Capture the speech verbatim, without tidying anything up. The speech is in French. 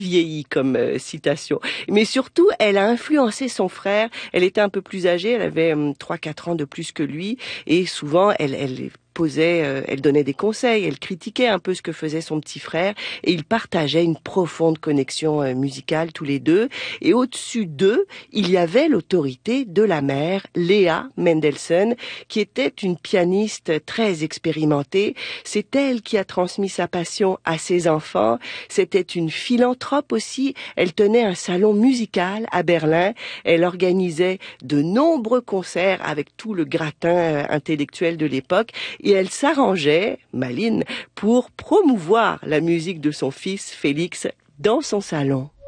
vieilli comme euh, citation. Mais surtout, elle a influencé son frère. Elle était un peu plus âgée, elle avait hum, trois quatre ans de plus que lui. Et souvent, elle, elle posait, euh, elle donnait des conseils, elle critiquait un peu ce que faisait son petit frère. Et ils partageaient une profonde connexion euh, musicale tous les deux. Et au-dessus d'eux, il y avait l'autorité de la mère, Léa Mendelssohn, qui était une pianiste très expérimentée. C'est elle qui a transmis sa passion à ses enfants. C'était une philanthrope aussi. Elle tenait un salon musical à Berlin. Elle organisait de nombreux concerts avec tout le gratin euh, intellectuel de l'époque. Et elle s'arrangeait, Malines, pour promouvoir la musique de son fils Félix dans son salon.